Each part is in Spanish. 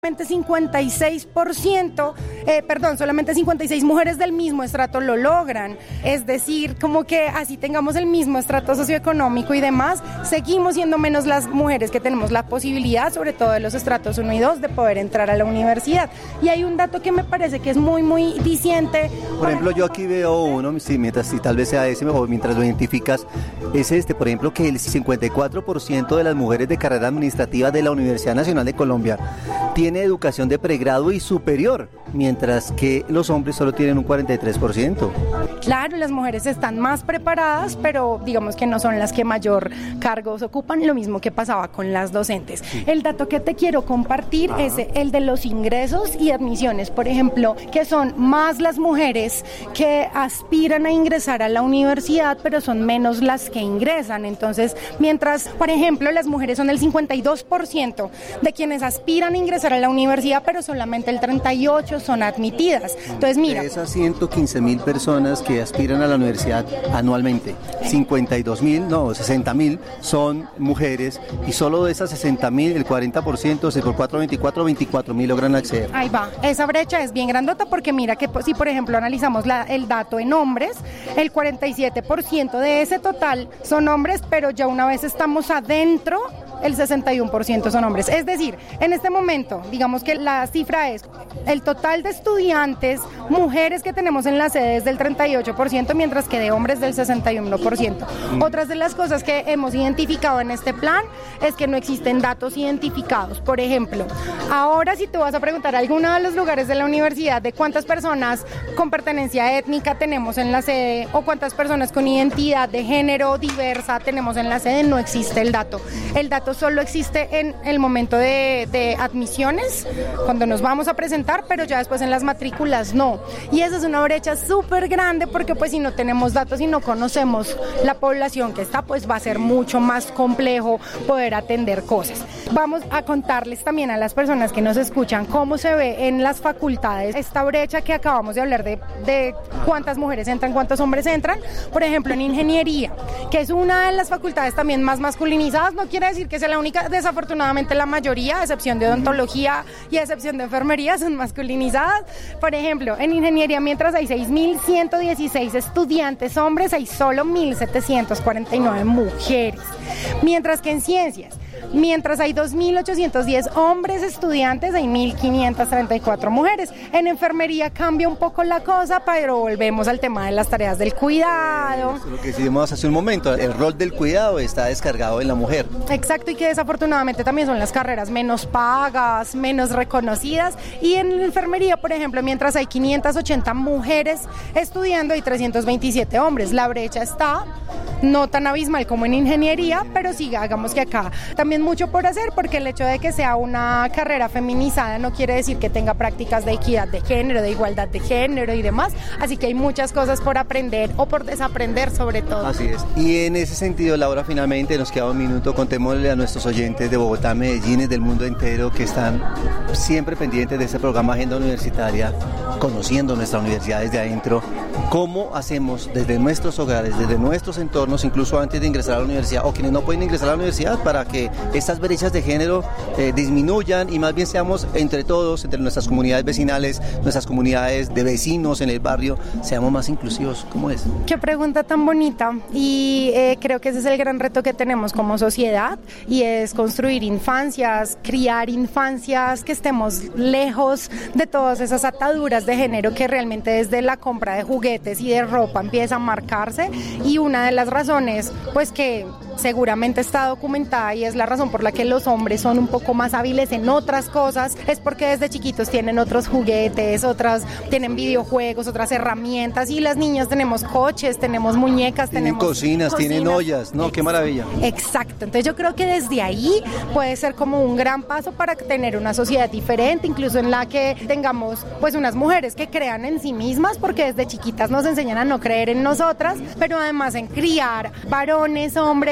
solamente 56 mujeres del mismo estrato lo logran. Es decir, como que así tengamos el mismo estrato socioeconómico y demás, seguimos siendo menos las mujeres que tenemos la posibilidad, sobre todo de los estratos 1 y 2, de poder entrar a la universidad. Y hay un dato que me parece que es muy, muy diciente. Por ejemplo, yo aquí veo uno, si tal vez sea ese, o mientras lo identificas, es por ejemplo, que el 54% de las mujeres de carrera administrativa de la Universidad Nacional de Colombia tiene educación de pregrado y superior, mientras que los hombres solo tienen un 43%. Claro, las mujeres están más preparadas, pero digamos que no son las que mayor cargos ocupan, lo mismo que pasaba con las docentes. Sí. El dato que te quiero compartir es el de los ingresos y admisiones, por ejemplo, que son más las mujeres que aspiran a ingresar a la universidad, pero son menos las que ingresan. Entonces, mientras, por ejemplo, las mujeres son el 52% de quienes aspiran a ingresar a la universidad, pero solamente el 38% son admitidas. Entonces, mira. De esas 115,000 personas que aspiran a la universidad anualmente, 60,000 son mujeres, y solo de esas 60,000, el 40%, por 24,000 logran acceder. Ahí va, esa brecha es bien grandota, porque mira que si por ejemplo analizamos el dato en hombres, el 47% de ese total son hombres, pero ya una vez estamos adentro, el 61% son hombres. Es decir, en este momento, digamos que la cifra es el total de estudiantes, mujeres que tenemos en las sedes del 38%, mientras que de hombres del 61%. Otras de las cosas que hemos identificado en este plan es que no existen datos identificados. Por ejemplo, ahora si tú vas a preguntar a alguno de los lugares de la universidad de cuántas personas con pertenencia étnica tenemos en la sede o cuántas personas con identidad de género diversa tenemos en la sede, no existe el dato. El dato solo existe en el momento de admisiones, cuando nos vamos a presentar, pero ya después en las matrículas no. Y esa es una brecha súper grande, porque pues si no tenemos datos y no conocemos la población que está, pues va a ser mucho más complejo poder atender cosas. Vamos a contarles también a las personas que nos escuchan cómo se ve en las facultades esta brecha que acabamos de hablar de cuántas mujeres entran, cuántos hombres entran. Por ejemplo, en ingeniería, que es una de las facultades también más masculinizadas, no quiere decir que sea la única, desafortunadamente la mayoría, a excepción de odontología y a excepción de enfermería, son masculinizadas. Por ejemplo, en ingeniería, mientras hay 6,116 estudiantes hombres, hay solo 1,749 mujeres. Mientras que en ciencias, mientras hay 2,810 hombres estudiantes, hay 1,534 mujeres. En enfermería cambia un poco la cosa, pero volvemos al tema de las tareas del cuidado. Eso es lo que decimos hace un momento, el rol del cuidado está descargado en la mujer. Exacto, y que desafortunadamente también son las carreras menos pagas, menos reconocidas. Y en la enfermería, por ejemplo, mientras hay 580 mujeres estudiando, hay 327 hombres. La brecha está no tan abismal como en ingeniería, pero sí, hagamos que acá también mucho por hacer, porque el hecho de que sea una carrera feminizada no quiere decir que tenga prácticas de equidad de género, de igualdad de género y demás, así que hay muchas cosas por aprender o por desaprender sobre todo. Así es, y en ese sentido, Laura, finalmente nos queda un minuto, contémosle a nuestros oyentes de Bogotá, Medellín y del mundo entero que están siempre pendientes de este programa Agenda Universitaria, conociendo nuestra universidad desde adentro, cómo hacemos desde nuestros hogares, desde nuestros entornos, incluso antes de ingresar a la universidad, o quienes no pueden ingresar a la universidad, para que estas brechas de género disminuyan y más bien seamos entre todos, entre nuestras comunidades vecinales, nuestras comunidades de vecinos en el barrio, seamos más inclusivos. ¿Cómo es? Qué pregunta tan bonita, y creo que ese es el gran reto que tenemos como sociedad, y es construir infancias, criar infancias que estemos lejos de todas esas ataduras de género que realmente desde la compra de juguetes y de ropa empieza a marcarse. Y una de las razones, pues que seguramente está documentada, y es la razón por la que los hombres son un poco más hábiles en otras cosas, es porque desde chiquitos tienen otros juguetes, tienen videojuegos, otras herramientas, y las niñas tenemos coches, tenemos muñecas, tienen cocinas, tienen ollas, ¿no? ¡Qué maravilla! Exacto, entonces yo creo que desde ahí puede ser como un gran paso para tener una sociedad diferente, incluso en la que tengamos pues unas mujeres que crean en sí mismas, porque desde chiquitas nos enseñan a no creer en nosotras, pero además en criar varones, hombres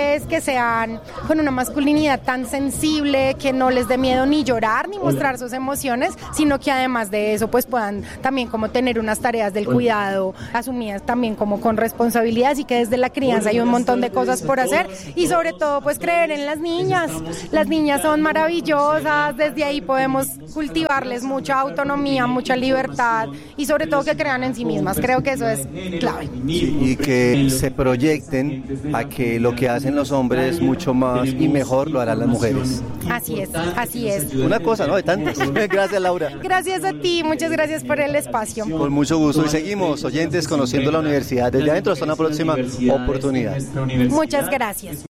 mujeres que sean con una masculinidad tan sensible, que no les dé miedo ni llorar ni mostrar sus emociones, sino que además de eso pues puedan también como tener unas tareas del cuidado asumidas también como con responsabilidad, y que desde la crianza hay un montón de cosas por hacer, y sobre todo pues creer en las niñas. Las niñas son maravillosas, desde ahí podemos cultivarles mucha autonomía, mucha libertad, y sobre todo que crean en sí mismas. Creo que eso es clave. Y que se proyecten a que lo que hacen los hombres mucho más y mejor lo harán las mujeres. Así es, así es. Una cosa, ¿no? De tantas. Gracias, Laura. Gracias a ti, muchas gracias por el espacio. Con mucho gusto, y seguimos, oyentes, conociendo la universidad desde adentro. Hasta una próxima oportunidad. Muchas gracias.